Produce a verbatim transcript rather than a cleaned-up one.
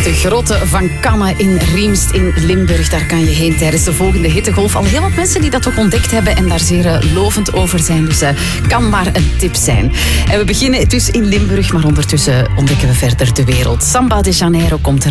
De grotten van Kanne in Riemst in Limburg. Daar kan je heen tijdens de volgende hittegolf. Al heel wat mensen die dat toch ontdekt hebben en daar zeer uh, lovend over zijn. Dus uh, kan maar een tip zijn. En we beginnen dus in Limburg, maar ondertussen ontdekken we verder de wereld. Samba de Janeiro komt eraan.